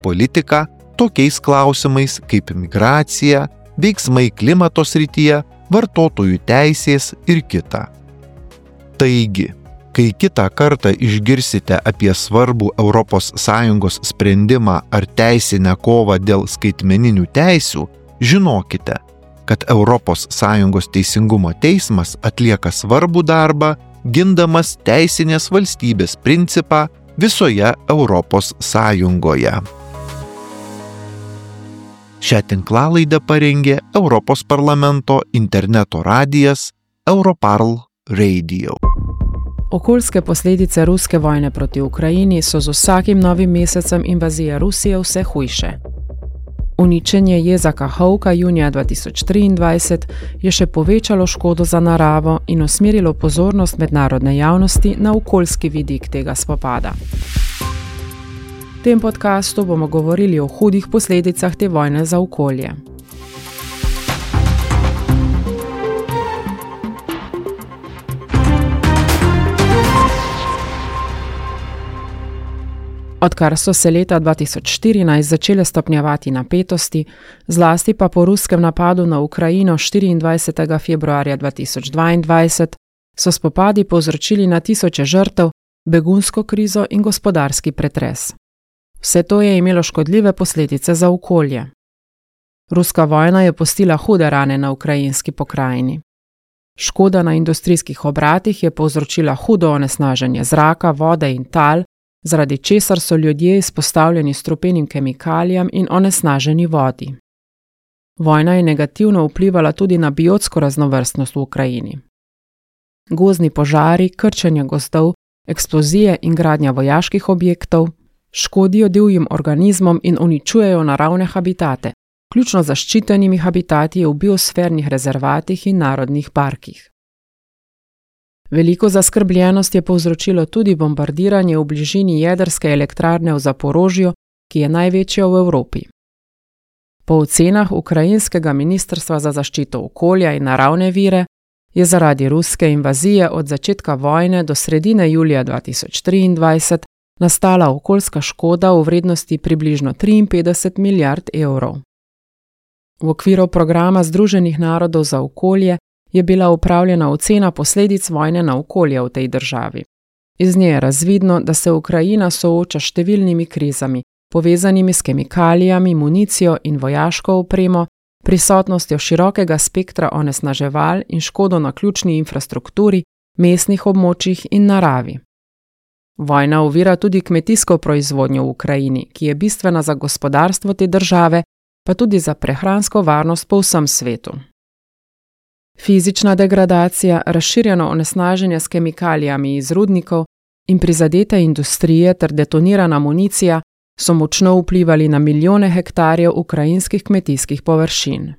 politiką tokiais klausimais kaip migracija, veiksmai klimato srityje, vartotojų teisės ir kita. Taigi, kai kitą kartą išgirsite apie svarbų ES sprendimą ar teisinę kovą dėl skaitmeninių teisių, žinokite, kad ES teisingumo teismas atlieka svarbų darbą, gindamas teisinės valstybės principą visoje ES. Šią tinklalaidę parengė Europos parlamento interneto radijas Europarl Radio. Okoljske posledice ruske vojne proti Ukrajini so z vsakim novim mesecem invazije Rusije vse hujše. Uničenje jeza Kahovka junija 2023 je še povečalo škodo za naravo in usmerilo pozornost mednarodne javnosti na okoljski vidik tega spopada. V tem podcastu bomo govorili o hudih posledicah te vojne za okolje. Odkar so se leta 2014 začele stopnjevati napetosti, zlasti pa po ruskem napadu na Ukrajino 24. februarja 2022, so spopadi povzročili na tisoče žrtev, begunsko krizo in gospodarski pretres. Vse to je imelo škodljive posledice za okolje. Ruska vojna je pustila hude rane na ukrajinski pokrajini. Škoda na industrijskih obratih je povzročila hudo onesnaženje zraka, vode in tal, zaradi česar so ljudje izpostavljeni strupenim kemikalijam in onesnaženi vodi. Vojna je negativno vplivala tudi na biotsko raznovrstnost v Ukrajini. Gozdni požari, krčenje gozdov, eksplozije in gradnja vojaških objektov škodijo divjim organizmom in uničujejo naravne habitate, vključno zaščitenimi habitati v biosfernih rezervatih in narodnih parkih. Veliko zaskrbljenost je povzročilo tudi bombardiranje v bližini jedrske elektrarne v Zaporožju, ki je največja v Evropi. Po ocenah ukrajinskega ministrstva za zaščito okolja in naravne vire je zaradi ruske invazije od začetka vojne do sredine julija 2023 nastala okoljska škoda v vrednosti približno 53 milijard evrov. V okviru programa Združenih narodov za okolje je bila upravljena ocena posledic vojne na okolje v tej državi. Iz nje je razvidno, da se Ukrajina sooča s številnimi krizami, povezanimi s kemikalijami, municijo in vojaško opremo, prisotnostjo širokega spektra onesnaževal in škodo na ključni infrastrukturi, mestnih območjih in naravi. Vojna ovira tudi kmetijsko proizvodnjo v Ukrajini, ki je bistvena za gospodarstvo te države, pa tudi za prehransko varnost po vsem svetu. Fizična degradacija, razširjeno onesnaženje s kemikalijami iz rudnikov in prizadete industrije ter detonirana municija so močno vplivali na milijone hektarjev ukrajinskih kmetijskih površin.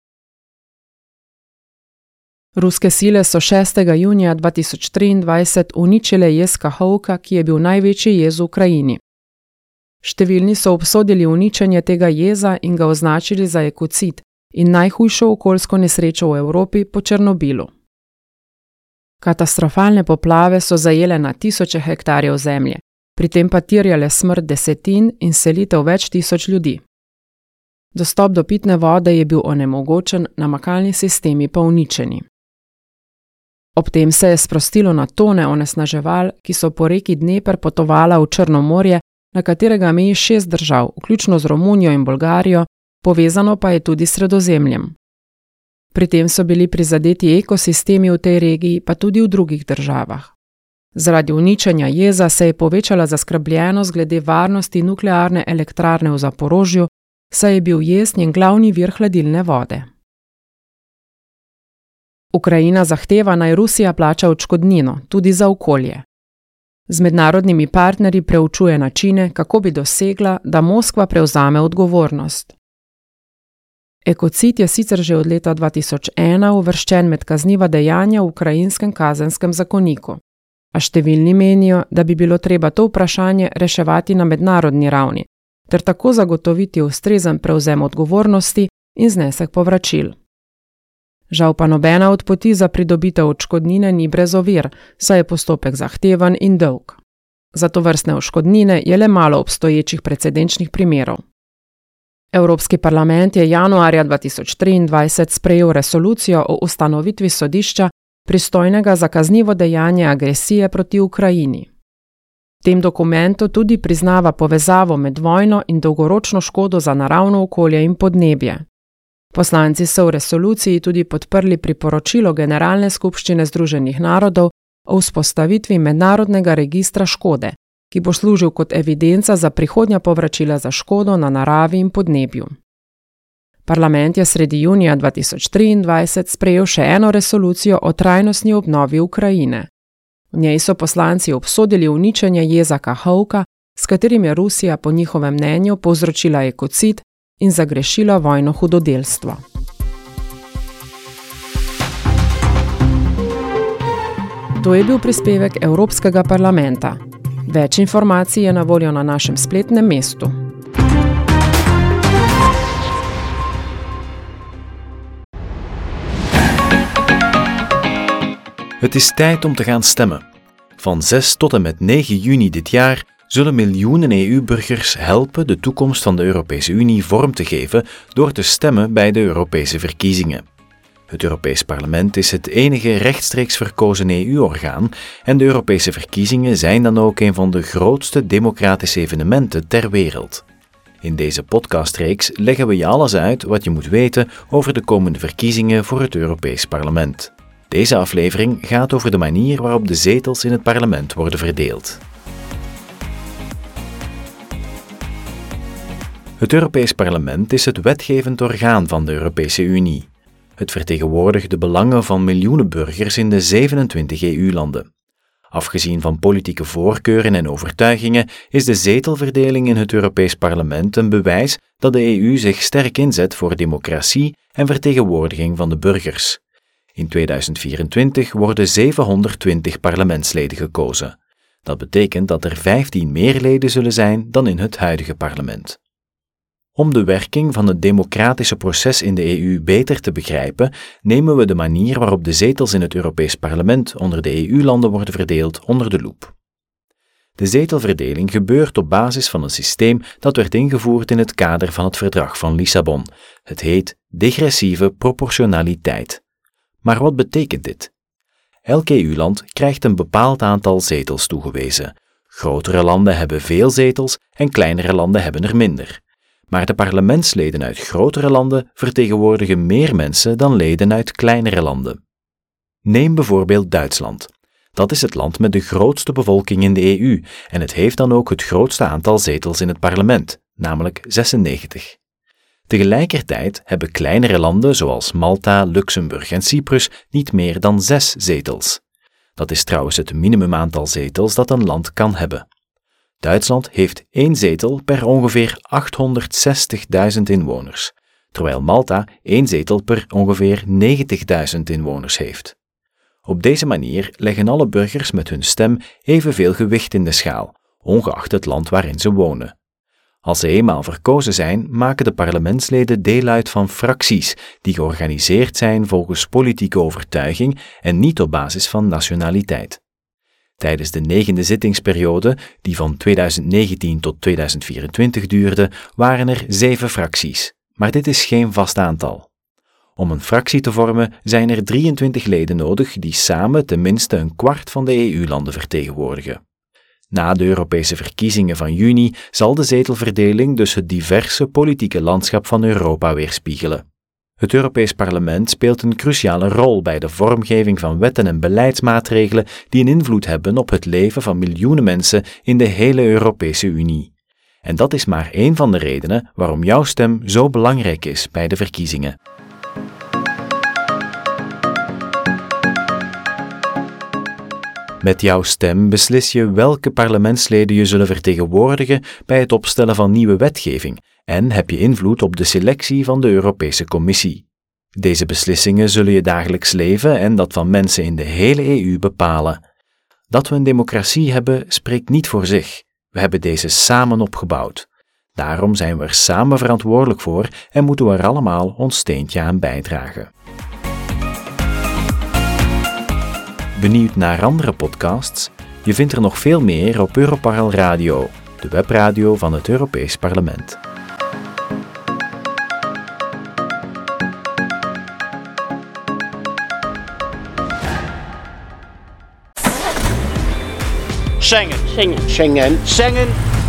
Ruske sile so 6. junija 2023 uničile jez Kahovka, ki je bil največji jez v Ukrajini. Številni so obsodili uničenje tega jeza in ga označili za ekocid in najhujšo okoljsko nesrečo v Evropi po Černobilu. Katastrofalne poplave so zajele na tisoče hektarjev zemlje, pri tem pa terjale smrt desetin in selitev več tisoč ljudi. Dostop do pitne vode je bil onemogočen, namakalni sistemi pa uničeni. Ob tem se je sprostilo na tone onesnaževal, ki so po reki Dneper potovala v Črno morje, na katerega meji 6 držav, vključno z Romunijo in Bolgarijo, povezano pa je tudi s Sredozemljem. Pri tem so bili prizadeti ekosistemi v tej regiji, pa tudi v drugih državah. Zaradi uničenja jeza se je povečala zaskrbljenost glede varnosti nuklearne elektrarne v Zaporožju, saj je bil jez njen glavni vir hladilne vode. Ukrajina zahteva, naj Rusija plača odškodnino, tudi za okolje. Z mednarodnimi partnerji preučuje načine, kako bi dosegla, da Moskva prevzame odgovornost. Ekocid je sicer že od leta 2001 uvrščen med kazniva dejanja v ukrajinskem kazenskem zakoniku, a številni menijo, da bi bilo treba to vprašanje reševati na mednarodni ravni, ter tako zagotoviti ustrezen prevzem odgovornosti in znesek povračil. Žal pa nobena od poti za pridobitev odškodnine ni brez ovir, saj je postopek zahteven in dolg. Za tovrstne odškodnine je le malo obstoječih precedenčnih primerov. Evropski parlament je januarja 2023 sprejel resolucijo o ustanovitvi sodišča, pristojnega za kaznivo dejanje agresije proti Ukrajini. V tem dokumentu tudi priznava povezavo med vojno in dolgoročno škodo za naravno okolje in podnebje. Poslanci so v resoluciji tudi podprli priporočilo Generalne skupščine Združenih narodov o vzpostavitvi mednarodnega registra škode, ki bo služil kot evidenca za prihodnja povračila za škodo na naravi in podnebju. Parlament je sredi junija 2023 sprejel še eno resolucijo o trajnostni obnovi Ukrajine. V njej so poslanci obsodili uničenje jeza Kahovka, s katerim je Rusija po njihovem mnenju povzročila ekocid in zagrešila vojno hudodelstvo. To je bil prispevek Evropskega parlamenta. Več informacij je na voljo na našem spletnem mestu. Het is tijd om te gaan stemmen. Van 6 tot en met 9 juni dit jaar zullen miljoenen EU-burgers helpen de toekomst van de Europese Unie vorm te geven door te stemmen bij de Europese verkiezingen. Het Europees Parlement is het enige rechtstreeks verkozen EU-orgaan en de Europese verkiezingen zijn dan ook een van de grootste democratische evenementen ter wereld. In deze podcastreeks leggen we je alles uit wat je moet weten over de komende verkiezingen voor het Europees Parlement. Deze aflevering gaat over de manier waarop de zetels in het parlement worden verdeeld. Het Europees Parlement is het wetgevend orgaan van de Europese Unie. Het vertegenwoordigt de belangen van miljoenen burgers in de 27 EU-landen. Afgezien van politieke voorkeuren en overtuigingen is de zetelverdeling in het Europees Parlement een bewijs dat de EU zich sterk inzet voor democratie en vertegenwoordiging van de burgers. In 2024 worden 720 parlementsleden gekozen. Dat betekent dat er 15 meer leden zullen zijn dan in het huidige parlement. Om de werking van het democratische proces in de EU beter te begrijpen, nemen we de manier waarop de zetels in het Europees Parlement onder de EU-landen worden verdeeld onder de loep. De zetelverdeling gebeurt op basis van een systeem dat werd ingevoerd in het kader van het Verdrag van Lissabon. Het heet degressieve proportionaliteit. Maar wat betekent dit? Elk EU-land krijgt een bepaald aantal zetels toegewezen. Grotere landen hebben veel zetels en kleinere landen hebben er minder. Maar de parlementsleden uit grotere landen vertegenwoordigen meer mensen dan leden uit kleinere landen. Neem bijvoorbeeld Duitsland. Dat is het land met de grootste bevolking in de EU en het heeft dan ook het grootste aantal zetels in het parlement, namelijk 96. Tegelijkertijd hebben kleinere landen zoals Malta, Luxemburg en Cyprus niet meer dan 6 zetels. Dat is trouwens het minimumaantal zetels dat een land kan hebben. Duitsland heeft 1 zetel per ongeveer 860.000 inwoners, terwijl Malta 1 zetel per ongeveer 90.000 inwoners heeft. Op deze manier leggen alle burgers met hun stem evenveel gewicht in de schaal, ongeacht het land waarin ze wonen. Als ze eenmaal verkozen zijn, maken de parlementsleden deel uit van fracties die georganiseerd zijn volgens politieke overtuiging en niet op basis van nationaliteit. Tijdens de 9e zittingsperiode, die van 2019 tot 2024 duurde, waren er 7 fracties, maar dit is geen vast aantal. Om een fractie te vormen zijn er 23 leden nodig die samen tenminste een kwart van de EU-landen vertegenwoordigen. Na de Europese verkiezingen van juni zal de zetelverdeling dus het diverse politieke landschap van Europa weerspiegelen. Het Europees Parlement speelt een cruciale rol bij de vormgeving van wetten en beleidsmaatregelen die een invloed hebben op het leven van miljoenen mensen in de hele Europese Unie. En dat is maar één van de redenen waarom jouw stem zo belangrijk is bij de verkiezingen. Met jouw stem beslis je welke parlementsleden je zullen vertegenwoordigen bij het opstellen van nieuwe wetgeving en heb je invloed op de selectie van de Europese Commissie. Deze beslissingen zullen je dagelijks leven en dat van mensen in de hele EU bepalen. Dat we een democratie hebben, spreekt niet voor zich. We hebben deze samen opgebouwd. Daarom zijn we er samen verantwoordelijk voor en moeten we er allemaal ons steentje aan bijdragen. Benieuwd naar andere podcasts? Je vindt er nog veel meer op Europarl Radio, de webradio van het Europees Parlement. Schengen.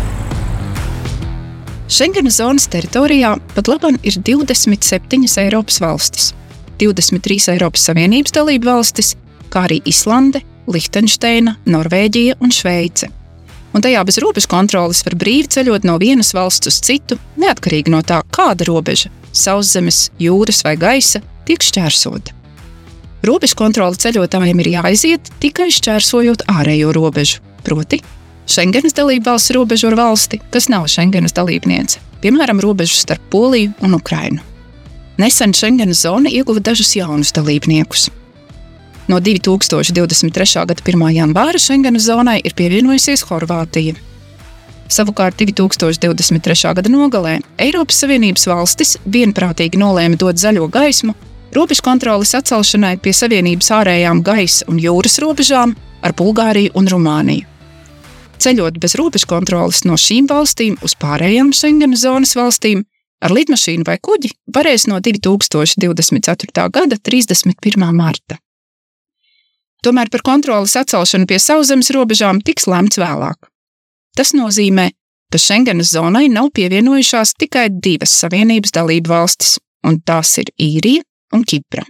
Schengenas teritorijā pat labam ir 27 Eiropas valstis, 23 Eiropas Savienības dalību valstis, kā arī Islande, Lihtenšteina, Norvēģija un Šveice. Un tajā bez robežu kontroles var brīvi ceļot no vienas valsts uz citu, neatkarīgi no tā, kāda robeža – sauszemes, jūras vai gaisa – tiek šķērsota. Robežu kontrole ceļotājiem ir jāaiziet tikai šķērsojot ārējo robežu, proti Schengenas dalību valsts robežu ar valsti, kas nav Schengenas dalībniece, piemēram, robežu starp Poliju un Ukrainu. Nesen Schengenas zona ieguva dažus jaunus dalībniekus. No 2023. gada 1. janvāra Schengenas zonai ir pievienojusies Horvātija. Savukārt 2023. gada nogalē Eiropas Savienības valstis vienprātīgi nolēma dot zaļo gaismu robežu kontroles atcelšanai pie Savienības ārējām gaisa un jūras robežām ar Bulgāriju un Rumāniju. Ceļot bez robežu kontroles no šīm valstīm uz pārējām Schengenas zonas valstīm ar lidmašīnu vai kuģi varēs no 2024. gada 31. marta. Tomēr par kontroles atcelšanu pie sauszemes robežām tiks lēmts vēlāk. Tas nozīmē, ka Schengenas zonai nav pievienojušās tikai 2 Savienības dalību valstis, un tās ir Īrija un Kipra.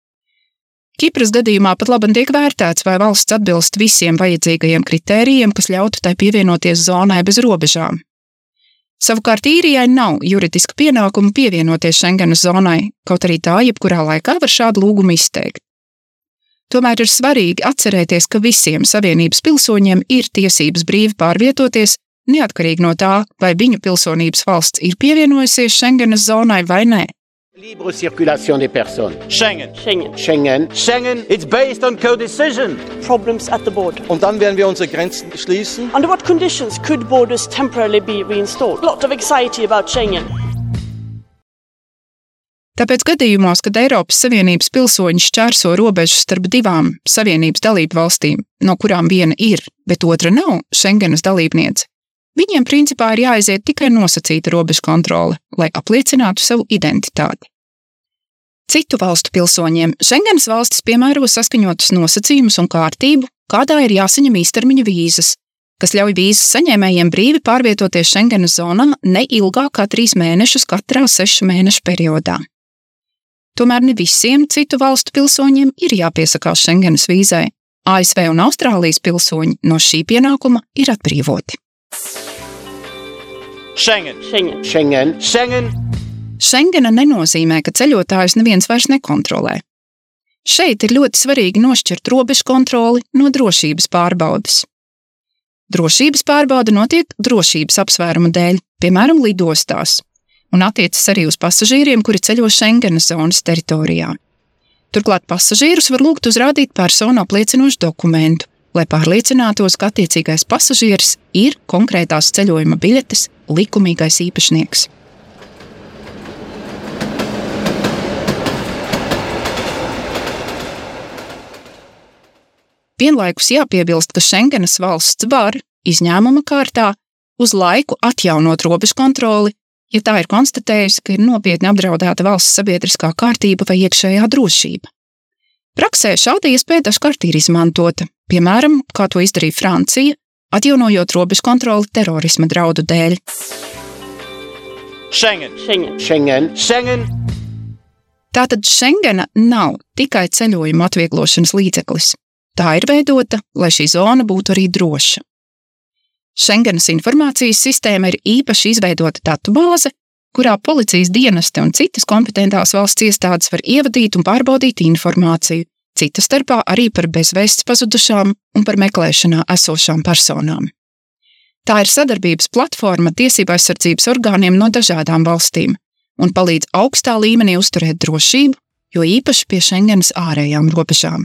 Kipras gadījumā pat labam tiek vērtēts, vai valsts atbilst visiem vajadzīgajiem kritērijiem, kas ļautu tai pievienoties zonai bez robežām. Savukārt Īrijai nav juridiska pienākuma pievienoties Schengenas zonai, kaut arī tā jebkurā laikā var šādu lūgumu izteikt. Tomēr ir svarīgi atcerēties, ka visiem Savienības pilsoņiem ir tiesības brīvi pārvietoties, neatkarīgi no tā, vai viņu pilsonības valsts ir pievienojusies Schengenas zonai vai nē. Libre circulation des personnes. Schengen. It's based on co-decision. Problems at the border. Und dann werden wir unsere Grenzen schließen. Under what conditions could borders temporarily be reinstalled? Lot of anxiety about Schengen. Tāpēc gadījumos, kad Eiropas Savienības pilsoņi šķērso robežu starp 2 Savienības dalību valstīm, no kurām viena ir, bet otra nav Schengenas dalībniece, viņiem principā ir jāaiziet tikai nosacīta robežu kontrole, lai apliecinātu savu identitāti. Citu valstu pilsoņiem Schengenas valstis piemēro saskaņotus nosacījumus un kārtību, kādā ir jāsaņem īstermiņa vīzas, kas ļauj vīzas saņēmējiem brīvi pārvietoties Schengenas zonā ne ilgāk kā 3 mēnešus katrā 6 mēnešu periodā. Tomēr ne visiem citu valstu pilsoņiem ir jāpiesakās Schengenas vīzai. ASV un Austrālijas pilsoņi no šī pienākuma ir atbrīvoti. Schengena nenozīmē, ka ceļotājus neviens vairs nekontrolē. Šeit ir ļoti svarīgi nošķirt robežu kontroli no drošības pārbaudes. Drošības pārbaude notiek drošības apsvērumu dēļ, piemēram, lidostās, un attiecas arī uz pasažīriem, kuri ceļo Schengenas zonas teritorijā. Turklāt pasažīrus var lūgt uzrādīt personu apliecinošu dokumentu, lai pārliecinātos, ka attiecīgais pasažieris ir konkrētās ceļojuma biļetes likumīgais īpašnieks. Vienlaikus jāpiebilst, ka Schengenas valsts var, izņēmuma kārtā, uz laiku atjaunot robežu kontroli, ja tā ir konstatējusi, ka ir nopietni apdraudēta valsts sabiedriskā kārtība vai iekšējā drošība. Praksē šāda iespēja dažkārt ir izmantota, piemēram, kā to izdarīja Francija, atjaunojot robežu kontroli terorisma draudu dēļ. Schengen. Tātad Schengena nav tikai ceļojuma atvieglošanas līdzeklis. Tā ir veidota, lai šī zona būtu arī droša. Schengenas informācijas sistēma ir īpaši izveidota datubāze, kurā policijas dienesti un citas kompetentās valsts iestādes var ievadīt un pārbaudīt informāciju, cita starpā arī par bezvēsts pazudušām un par meklēšanā esošām personām. Tā ir sadarbības platforma tiesību aizsardzības orgāniem no dažādām valstīm un palīdz augstā līmenī uzturēt drošību, jo īpaši pie Schengenas ārējām robežām.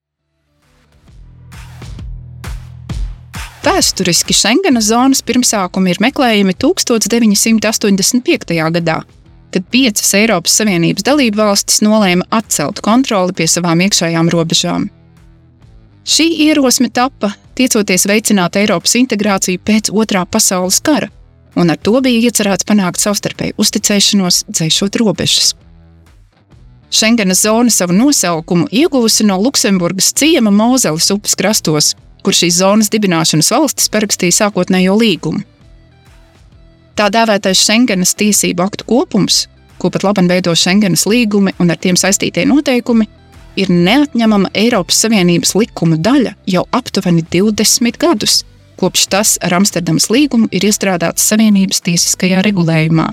Vēsturiski Schengenas zonas pirmsākumi ir meklējami 1985. gadā, kad 5 Eiropas Savienības dalību valstis nolēma atcelt kontroli pie savām iekšējām robežām. Šī ierosme tappa tiecoties veicināt Eiropas integrāciju pēc Otrā pasaules kara, un ar to bija iecerēts panākt savstarpēju uzticēšanos, dzēšot robežas. Šengenas zona savu nosaukumu ieguvusi no Luksemburgas ciema Mozeles upes krastos, kur šīs zonas dibināšanas valstis parakstīja sākotnējo līgumu. Tā dēvētais Šengenas tiesību aktu kopums, ko pat laban veido Šengenas līgumi un ar tiem saistītie noteikumi, ir neatņemama Eiropas Savienības likumu daļa jau aptuveni 20 gadus, kopš tas ar Amsterdamas līgumu ir iestrādāts Savienības tiesiskajā regulējumā.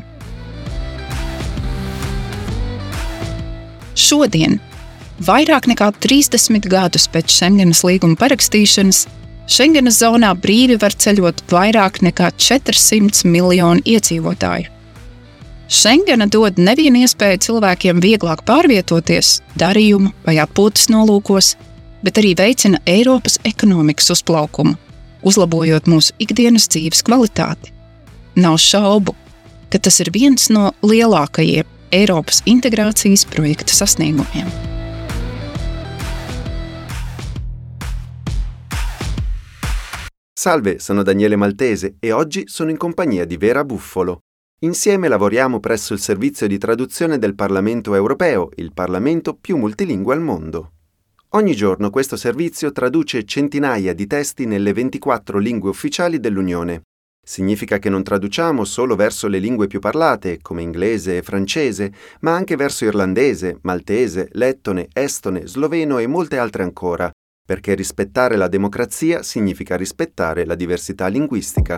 Šodien, vairāk nekā 30 gadus pēc Šengenas līguma parakstīšanas, Šengenas zonā brīvi var ceļot vairāk nekā 400 miljonu iedzīvotāju. Šengena dod nevienu iespēju cilvēkiem vieglāk pārvietoties, darījumu vai atpūtas nolūkos, bet arī veicina Eiropas ekonomikas uzplaukumu, uzlabojot mūsu ikdienas dzīves kvalitāti. Nav šaubu, ka tas ir viens no lielākajiem Eiropas integrācijas projekta sasniegumiem. Salve, sono Daniele Maltese e oggi sono in compagnia di Vera Buffolo. Insieme lavoriamo presso il servizio di traduzione del Parlamento Europeo, il Parlamento più multilingue al mondo. Ogni giorno questo servizio traduce centinaia di testi nelle 24 lingue ufficiali dell'Unione. Significa che non traduciamo solo verso le lingue più parlate, come inglese e francese, ma anche verso irlandese, maltese, lettone, estone, sloveno e molte altre ancora, perché rispettare la democrazia significa rispettare la diversità linguistica.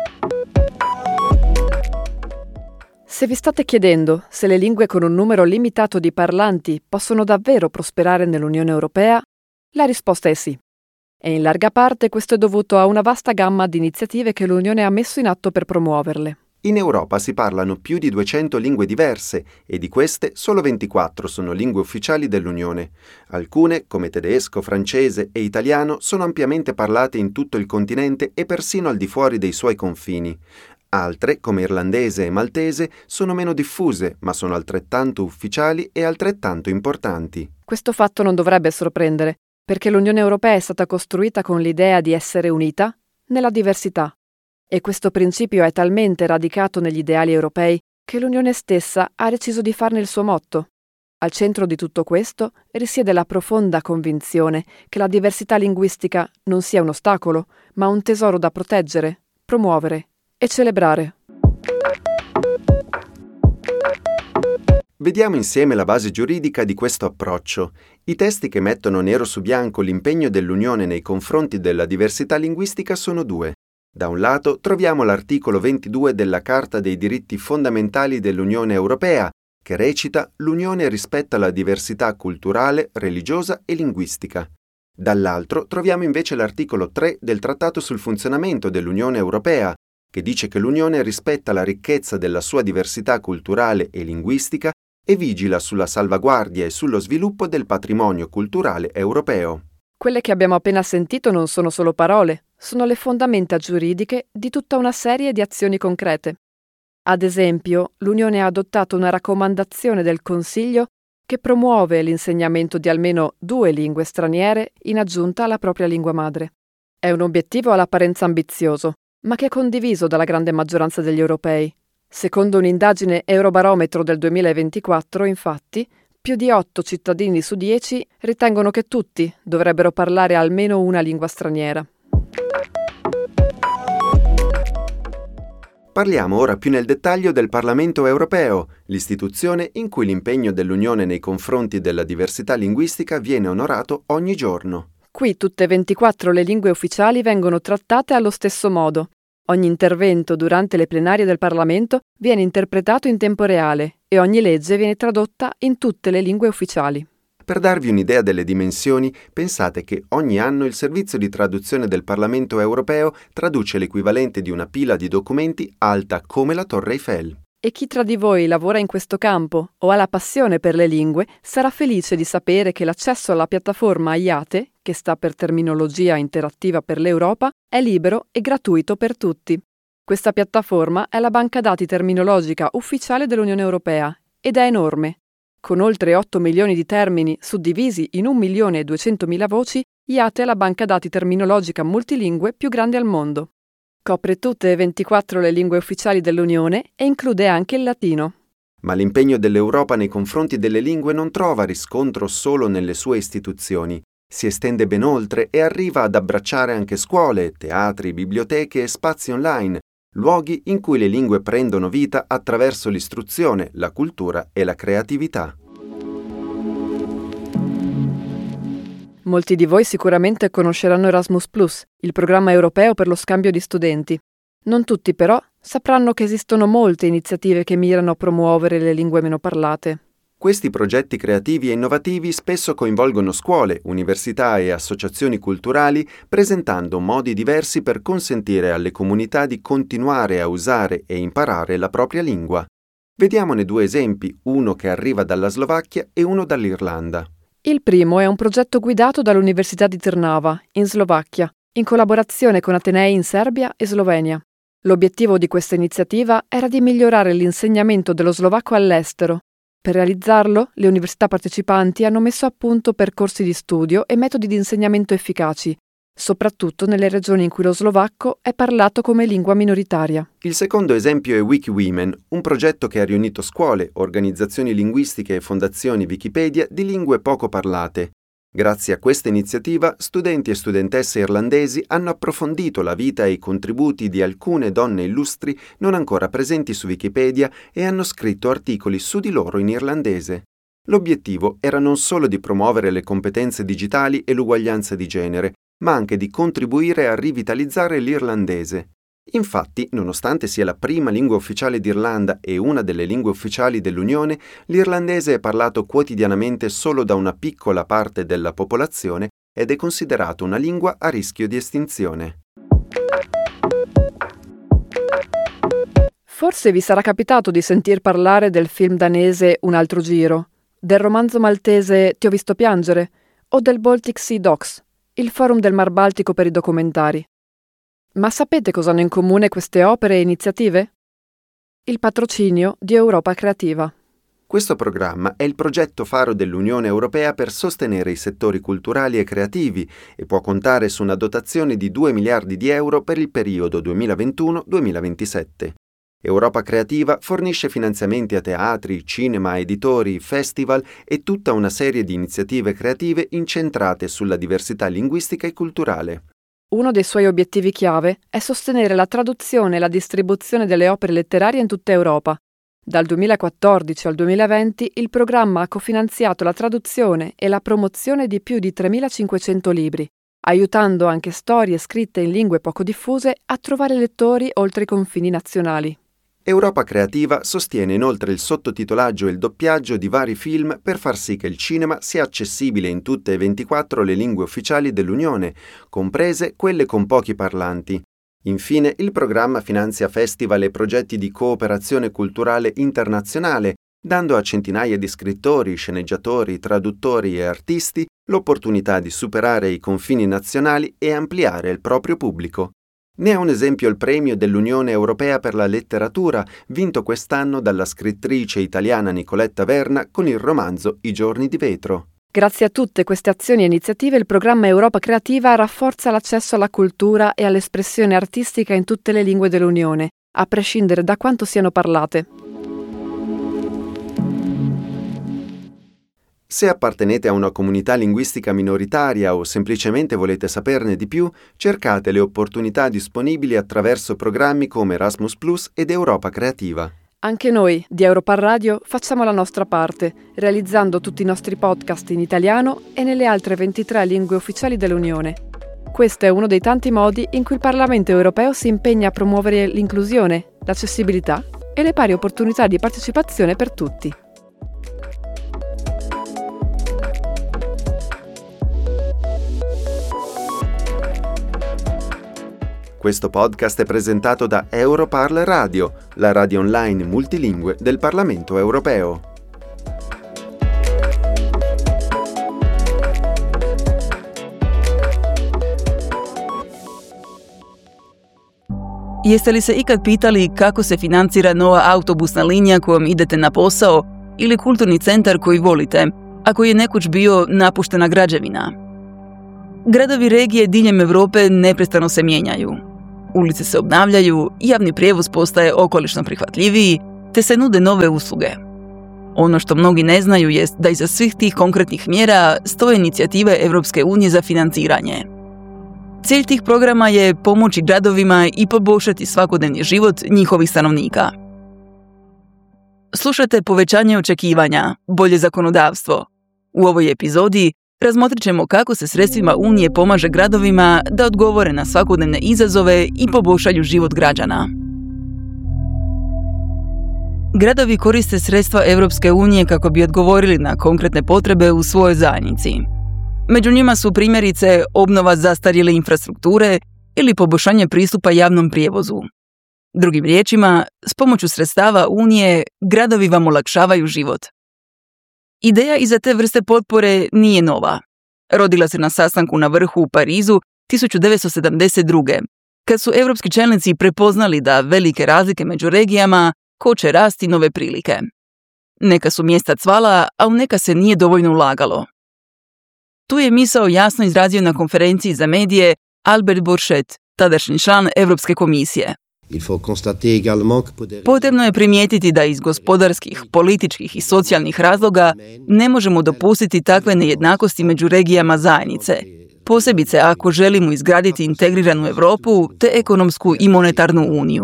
Se vi state chiedendo se le lingue con un numero limitato di parlanti possono davvero prosperare nell'Unione Europea, la risposta è sì. E in larga parte questo è dovuto a una vasta gamma di iniziative che l'Unione ha messo in atto per promuoverle. In Europa si parlano più di 200 lingue diverse e di queste solo 24 sono lingue ufficiali dell'Unione. Alcune, come tedesco, francese e italiano, sono ampiamente parlate in tutto il continente e persino al di fuori dei suoi confini. Altre, come irlandese e maltese, sono meno diffuse, ma sono altrettanto ufficiali e altrettanto importanti. Questo fatto non dovrebbe sorprendere, perché l'Unione Europea è stata costruita con l'idea di essere unita nella diversità. E questo principio è talmente radicato negli ideali europei che l'Unione stessa ha deciso di farne il suo motto. Al centro di tutto questo risiede la profonda convinzione che la diversità linguistica non sia un ostacolo, ma un tesoro da proteggere, promuovere e celebrare. Vediamo insieme la base giuridica di questo approccio. I testi che mettono nero su bianco l'impegno dell'Unione nei confronti della diversità linguistica sono due. Da un lato troviamo l'articolo 22 della Carta dei diritti fondamentali dell'Unione Europea, che recita «L'Unione rispetta la diversità culturale, religiosa e linguistica». Dall'altro troviamo invece l'articolo 3 del Trattato sul funzionamento dell'Unione Europea, che dice che l'Unione rispetta la ricchezza della sua diversità culturale e linguistica e vigila sulla salvaguardia e sullo sviluppo del patrimonio culturale europeo. Quelle che abbiamo appena sentito non sono solo parole, sono le fondamenta giuridiche di tutta una serie di azioni concrete. Ad esempio, l'Unione ha adottato una raccomandazione del Consiglio che promuove l'insegnamento di almeno 2 lingue straniere in aggiunta alla propria lingua madre. È un obiettivo all'apparenza ambizioso, ma che è condiviso dalla grande maggioranza degli europei. Secondo un'indagine Eurobarometro del 2024, infatti, più di 8 cittadini su 10 ritengono che tutti dovrebbero parlare almeno una lingua straniera. Parliamo ora più nel dettaglio del Parlamento Europeo, l'istituzione in cui l'impegno dell'Unione nei confronti della diversità linguistica viene onorato ogni giorno. Qui tutte e 24 le lingue ufficiali vengono trattate allo stesso modo. Ogni intervento durante le plenarie del Parlamento viene interpretato in tempo reale e ogni legge viene tradotta in tutte le lingue ufficiali. Per darvi un'idea delle dimensioni, pensate che ogni anno il servizio di traduzione del Parlamento Europeo traduce l'equivalente di una pila di documenti alta come la Torre Eiffel. E chi tra di voi lavora in questo campo o ha la passione per le lingue sarà felice di sapere che l'accesso alla piattaforma IATE, che sta per Terminologia Interattiva per l'Europa, è libero e gratuito per tutti. Questa piattaforma è la banca dati terminologica ufficiale dell'Unione Europea ed è enorme. con oltre 8 milioni di termini suddivisi in 1.200.000 voci, IATE è la banca dati terminologica multilingue più grande al mondo. Copre tutte e 24 le lingue ufficiali dell'Unione e include anche il latino. Ma l'impegno dell'Europa nei confronti delle lingue non trova riscontro solo nelle sue istituzioni. Si estende ben oltre e arriva ad abbracciare anche scuole, teatri, biblioteche e spazi online, luoghi in cui le lingue prendono vita attraverso l'istruzione, la cultura e la creatività. Molti di voi sicuramente conosceranno Erasmus+, il programma europeo per lo scambio di studenti. Non tutti però sapranno che esistono molte iniziative che mirano a promuovere le lingue meno parlate. Questi progetti creativi e innovativi spesso coinvolgono scuole, università e associazioni culturali, presentando modi diversi per consentire alle comunità di continuare a usare e imparare la propria lingua. Vediamone due esempi, uno che arriva dalla Slovacchia e uno dall'Irlanda. Il primo è un progetto guidato dall'Università di Trnava, in Slovacchia, in collaborazione con atenei in Serbia e Slovenia. L'obiettivo di questa iniziativa era di migliorare l'insegnamento dello slovacco all'estero. Per realizzarlo, le università partecipanti hanno messo a punto percorsi di studio e metodi di insegnamento efficaci, soprattutto nelle regioni in cui lo slovacco è parlato come lingua minoritaria. Il secondo esempio è WikiWomen, un progetto che ha riunito scuole, organizzazioni linguistiche e fondazioni Wikipedia di lingue poco parlate. Grazie a questa iniziativa, studenti e studentesse irlandesi hanno approfondito la vita e i contributi di alcune donne illustri non ancora presenti su Wikipedia e hanno scritto articoli su di loro in irlandese. L'obiettivo era non solo di promuovere le competenze digitali e l'uguaglianza di genere, ma anche di contribuire a rivitalizzare l'irlandese. Infatti, nonostante sia la prima lingua ufficiale d'Irlanda e una delle lingue ufficiali dell'Unione, l'irlandese è parlato quotidianamente solo da una piccola parte della popolazione ed è considerato una lingua a rischio di estinzione. Forse vi sarà capitato di sentir parlare del film danese Un altro giro, del romanzo maltese Ti ho visto piangere o del Baltic Sea Docs, il forum del Mar Baltico per i documentari. Ma sapete cosa hanno in comune queste opere e iniziative? Il patrocinio di Europa Creativa. Questo programma è il progetto faro dell'Unione Europea per sostenere i settori culturali e creativi e può contare su una dotazione di 2 miliardi di euro per il periodo 2021-2027. Europa Creativa fornisce finanziamenti a teatri, cinema, editori, festival e tutta una serie di iniziative creative incentrate sulla diversità linguistica e culturale. Uno dei suoi obiettivi chiave è sostenere la traduzione e la distribuzione delle opere letterarie in tutta Europa. Dal 2014 al 2020 il programma ha cofinanziato la traduzione e la promozione di più di 3.500 libri, aiutando anche storie scritte in lingue poco diffuse a trovare lettori oltre i confini nazionali. Europa Creativa sostiene inoltre il sottotitolaggio e il doppiaggio di vari film per far sì che il cinema sia accessibile in tutte e 24 le lingue ufficiali dell'Unione, comprese quelle con pochi parlanti. Infine, il programma finanzia festival e progetti di cooperazione culturale internazionale, dando a centinaia di scrittori, sceneggiatori, traduttori e artisti l'opportunità di superare i confini nazionali e ampliare il proprio pubblico. Ne è un esempio il premio dell'Unione Europea per la letteratura, vinto quest'anno dalla scrittrice italiana Nicoletta Verna con il romanzo I giorni di vetro. Grazie a tutte queste azioni e iniziative, il programma Europa Creativa rafforza l'accesso alla cultura e all'espressione artistica in tutte le lingue dell'Unione, a prescindere da quanto siano parlate. Se appartenete a una comunità linguistica minoritaria o semplicemente volete saperne di più, cercate le opportunità disponibili attraverso programmi come Erasmus+ ed Europa Creativa. Anche noi, di Europar Radio, facciamo la nostra parte, realizzando tutti i nostri podcast in italiano e nelle altre 23 lingue ufficiali dell'Unione. Questo è uno dei tanti modi in cui il Parlamento europeo si impegna a promuovere l'inclusione, l'accessibilità e le pari opportunità di partecipazione per tutti. Questo podcast è presentato da Europarl Radio, la radio online multilingue del Parlamento europeo. Jeste li se ikad pitali kako se financira nova autobusna linija kojom idete na posao? ili kulturni centar koji volite, a koji je nekoć bio napuštena građevina. Gradovi regije diljem Europe neprestano se mijenjaju. Ulice se obnavljaju, javni prijevoz postaje okolišno prihvatljiviji, te se nude nove usluge. Ono što mnogi ne znaju jest da iza svih tih konkretnih mjera stoje inicijative Europske unije za financiranje. Cilj tih programa je pomoći gradovima i poboljšati svakodnevni život njihovih stanovnika. Slušate Povećanje očekivanja, bolje zakonodavstvo. U ovoj epizodi razmotrit ćemo kako se sredstvima Unije pomaže gradovima da odgovore na svakodnevne izazove i poboljšaju život građana. Gradovi koriste sredstva Europske unije kako bi odgovorili na konkretne potrebe u svojoj zajednici. Među njima su primjerice obnova zastarjele infrastrukture ili poboljšanje pristupa javnom prijevozu. Drugim riječima, s pomoću sredstava Unije, gradovi vam olakšavaju život. Ideja iza te vrste potpore nije nova. Rodila se na sastanku na vrhu u Parizu 1972. kad su europski čelnici prepoznali da velike razlike među regijama koče rasti nove prilike. Neka su mjesta cvala, a u neka se nije dovoljno ulagalo. Tu je misao jasno izrazio na konferenciji za medije Albert Borchet, tadašnji član Europske komisije. Potrebno je primijetiti da iz gospodarskih, političkih i socijalnih razloga ne možemo dopustiti takve nejednakosti među regijama zajednice, posebice ako želimo izgraditi integriranu Europu te ekonomsku i monetarnu uniju.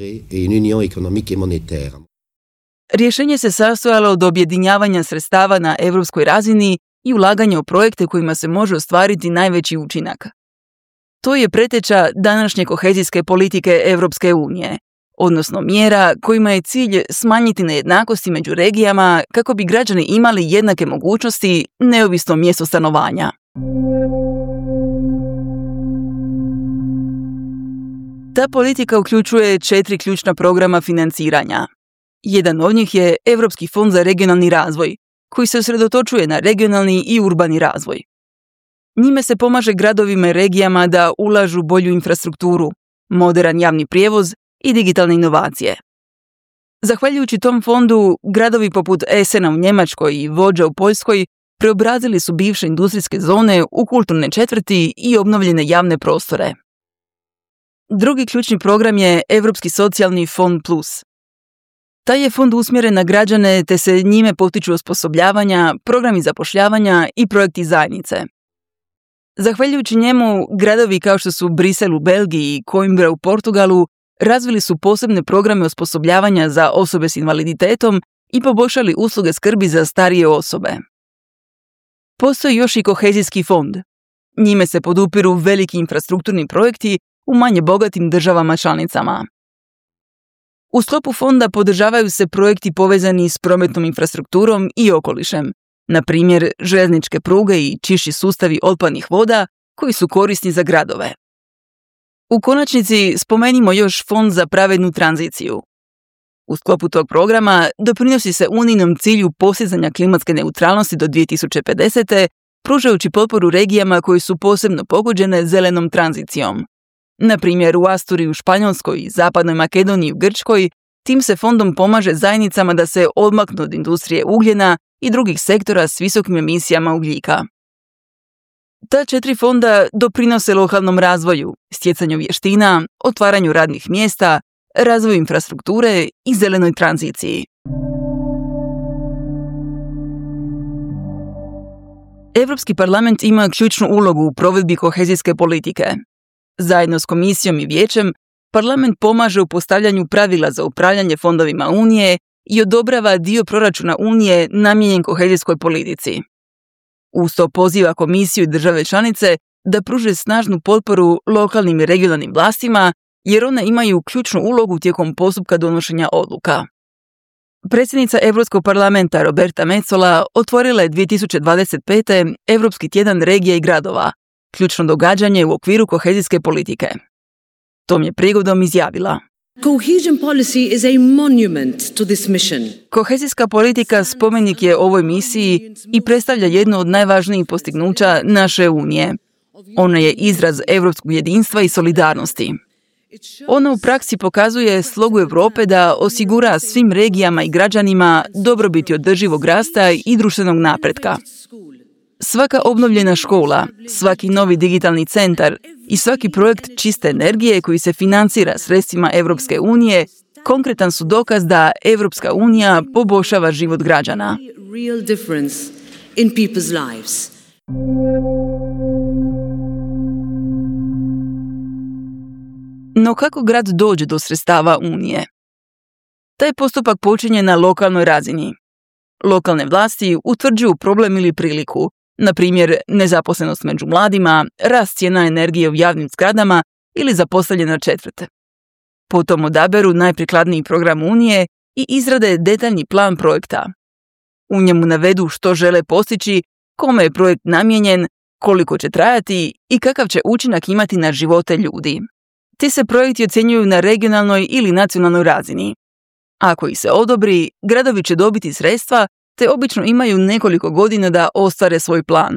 Rješenje se sastojalo od objedinjavanja sredstava na europskoj razini i ulaganja u projekte kojima se može ostvariti najveći učinak. To je preteča današnje kohezijske politike Europske unije, odnosno mjera kojima je cilj smanjiti nejednakosti među regijama kako bi građani imali jednake mogućnosti neovisno mjesto stanovanja. Ta politika uključuje 4 ključna programa financiranja. Jedan od njih je Europski fond za regionalni razvoj, koji se usredotočuje na regionalni i urbani razvoj. Njime se pomaže gradovima i regijama da ulažu bolju infrastrukturu, moderan javni prijevoz i digitalne inovacije. Zahvaljujući tom fondu, gradovi poput Essena u Njemačkoj i Vođa u Poljskoj preobrazili su bivše industrijske zone u kulturne četvrti i obnovljene javne prostore. Drugi ključni program je Europski socijalni fond plus. Taj je fond usmjeren na građane te se njime potiču osposobljavanja, programi zapošljavanja i projekti zajednice. Zahvaljujući njemu, gradovi kao što su Brisel u Belgiji i Coimbra u Portugalu razvili su posebne programe osposobljavanja za osobe s invaliditetom i poboljšali usluge skrbi za starije osobe. Postoji još i kohezijski fond. Njime se podupiru veliki infrastrukturni projekti u manje bogatim državama članicama. U sklopu fonda podržavaju se projekti povezani s prometnom infrastrukturom i okolišem, na primjer željezničke pruge i čišći sustavi otpadnih voda koji su korisni za gradove. U konačnici spomenimo još Fond za pravednu tranziciju. U sklopu tog programa doprinosi se Unijinom cilju postizanja klimatske neutralnosti do 2050. pružajući potporu regijama koje su posebno pogođene zelenom tranzicijom. Na primjer u Asturiji u Španjolskoj i Zapadnoj Makedoniji u Grčkoj, tim se fondom pomaže zajednicama da se odmaknu od industrije ugljena i drugih sektora s visokim emisijama ugljika. Ta 4 fonda doprinose lokalnom razvoju, stjecanju vještina, otvaranju radnih mjesta, razvoju infrastrukture i zelenoj tranziciji. Europski parlament ima ključnu ulogu u provedbi kohezijske politike. Zajedno s komisijom i vijećem, parlament pomaže u postavljanju pravila za upravljanje fondovima Unije i odobrava dio proračuna Unije namijenjen kohezijskoj politici. Uz to poziva komisiju i države članice da pruže snažnu potporu lokalnim i regionalnim vlastima, jer one imaju ključnu ulogu tijekom postupka donošenja odluka. Predsjednica Europskog parlamenta Roberta Metsola otvorila je 2025. Europski tjedan regija i gradova, ključno događanje u okviru kohezijske politike. Tom je prigodom izjavila: Cohesion policy is a monument to this mission. Kohezijska politika spomenik je ovoj misiji i predstavlja jedno od najvažnijih postignuća naše Unije. Ona je izraz europskog jedinstva i solidarnosti. Ono u praksi pokazuje slogu Europe da osigura svim regijama i građanima dobrobit održivog rasta i društvenog napretka. Svaka obnovljena škola, svaki novi digitalni centar i svaki projekt čiste energije koji se financira sredstvima Europske unije konkretan su dokaz da Europska unija poboljšava život građana. No kako grad dođe do sredstava Unije? Taj postupak počinje na lokalnoj razini. Lokalne vlasti utvrđuju problem ili priliku, na primjer nezaposlenost među mladima, rast cijena energije u javnim zgradama ili zapostavljena četvrte. Potom odaberu najprikladniji program Unije i izrade detaljni plan projekta. U njemu navedu što žele postići, kome je projekt namijenjen, koliko će trajati i kakav će učinak imati na živote ljudi. Ti se projekti ocjenjuju na regionalnoj ili nacionalnoj razini. Ako ih se odobri, gradovi će dobiti sredstva te obično imaju nekoliko godina da ostvare svoj plan.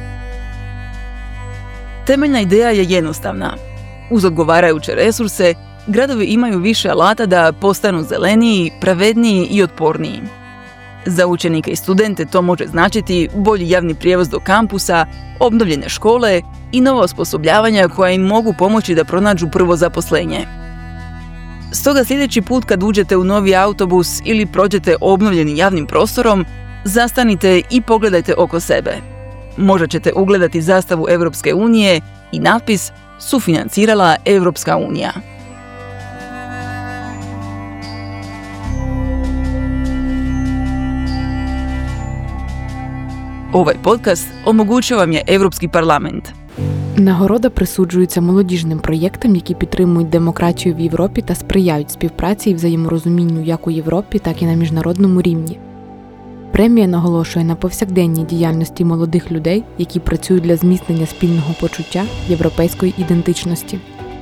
Temeljna ideja je jednostavna. Uz odgovarajuće resurse, gradovi imaju više alata da postanu zeleniji, pravedniji i otporniji. Za učenike i studente to može značiti bolji javni prijevoz do kampusa, obnovljene škole i nova osposobljavanja koja im mogu pomoći da pronađu prvo zaposlenje. Stoga sljedeći put kad uđete u novi autobus ili prođete obnovljenim javnim prostorom, zastanite i pogledajte oko sebe. Možda ćete ugledati zastavu Europske unije i natpis Sufinancirala Europska unija. Ovaj подкаст omogućio вам je Europski parlament. Нагорода присуджується молодіжним проєктам, які підтримують демократію в Європі та сприяють співпраці і взаєморозумінню як у Європі, так і на міжнародному рівні. Премія наголошує на повсякденній діяльності молодих людей, які працюють для зміцнення спільного почуття європейської ідентичності.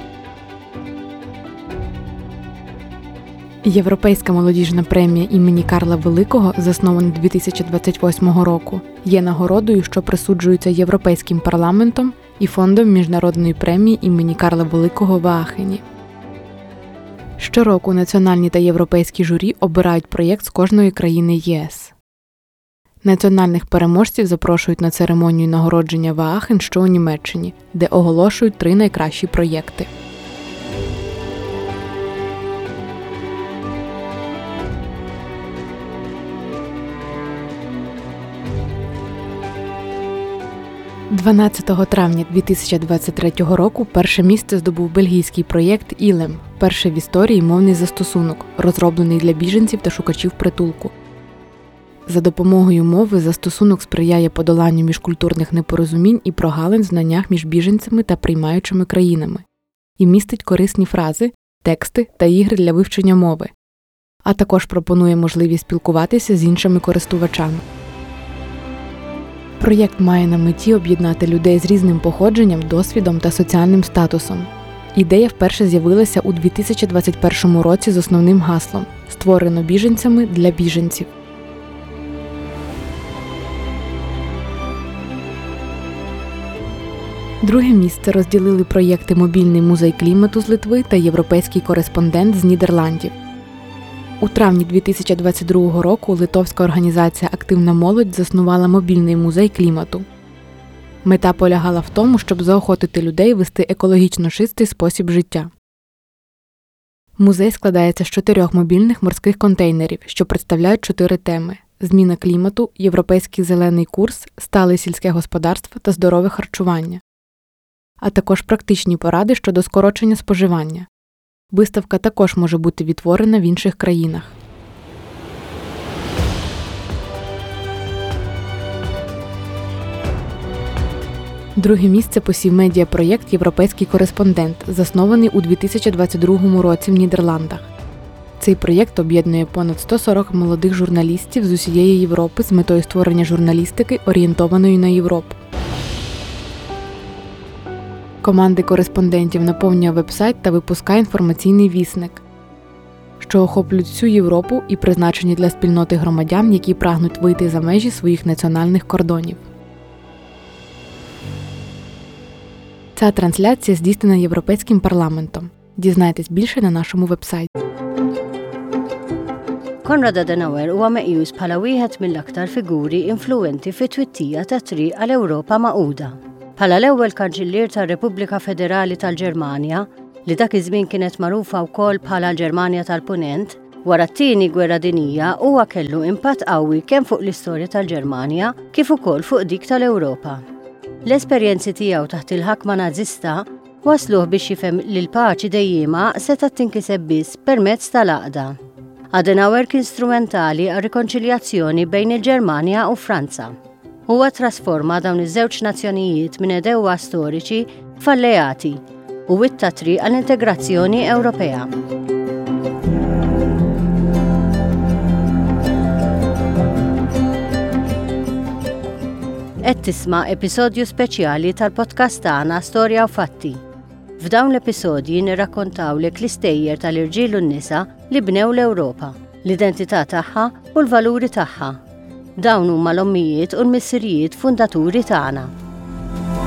Європейська молодіжна премія імені Карла Великого, заснована 2028 року, є нагородою, що присуджується Європейським парламентом і Фондом міжнародної премії імені Карла Великого в Аахені. Щороку національні та європейські журі обирають проєкт з кожної країни ЄС. Національних переможців запрошують на церемонію нагородження в Аахен, що у Німеччині, де оголошують 3 найкращі проєкти. – 12 травня 2023 року перше місце здобув бельгійський проєкт «Ілем» – перший в історії мовний застосунок, розроблений для біженців та шукачів притулку. За допомогою мови застосунок сприяє подоланню міжкультурних непорозумінь і прогалин в знаннях між біженцями та приймаючими країнами і містить корисні фрази, тексти та ігри для вивчення мови, а також пропонує можливість спілкуватися з іншими користувачами. Проєкт має на меті об'єднати людей з різним походженням, досвідом та соціальним статусом. Ідея вперше з'явилася у 2021 році з основним гаслом «Створено біженцями для біженців». Друге місце розділили проєкти «Мобільний музей клімату» з Литви та «Європейський кореспондент» з Нідерландів. У травні 2022 року литовська організація «Активна молодь» заснувала мобільний музей клімату. Мета полягала в тому, щоб заохотити людей вести екологічно чистий спосіб життя. Музей складається з 4 мобільних морських контейнерів, що представляють 4 теми – зміна клімату, європейський зелений курс, стале сільське господарство та здорове харчування, а також практичні поради щодо скорочення споживання. Виставка також може бути відтворена в інших країнах. Друге місце посів медіапроєкт «Європейський кореспондент», заснований у 2022 році в Нідерландах. Цей проєкт об'єднує понад 140 молодих журналістів з усієї Європи з метою створення журналістики, орієнтованої на Європу. Команди кореспондентів наповнює вебсайт та випускає інформаційний вісник, що охоплюють всю Європу і призначені для спільноти громадян, які прагнуть вийти за межі своїх національних кордонів. Ця трансляція здійснена Європейським парламентом. Дізнайтесь більше на нашому вебсайті. Konrad Adenauer huwa meqjus bħala wieħed mill-aktar figuri influenti fit-twittija ta' triq għall-Ewropa Magħquda. Bħala l-ewwel kanċillier tar-Repubblika Federali tal-Ġermanja, li dak iż-żmien kienet magħrufa wkoll bħala l-Ġermanja tal-Punent, wara t-tieni gwerra dinjija huwa kellu impatt qawwi kemm fuq l-istorja tal-Ġermanja kif ukoll fuq dik tal-Ewropa. L-esperjenzi tiegħu taħt il-ħakma Nażista wasluh biex jifhem li l-paċi dejjima seta' tinkiseb biss permezz tal-għaqda. Adenauer kien strumentali għal rikonċiljazzjoni bejn il-Ġermanja u Franza. Huwa trasforma dawn iż-żewġ nazzjonijiet minn edewwa storiċi f'alleati u witta triq għall-integrazzjoni Ewropea. Qed tisma' episodju speċjali tal-podcast tagħna Storja u Fatti. F'dawn l-episodji nirrakkontawlek l-istejjer tal-irġiel u n-nisa li bnew l-Ewropa, l-identità tagħha u l-valuri tagħha. Dawn huma l-ommijiet u l-missirijiet fundaturi tagħna.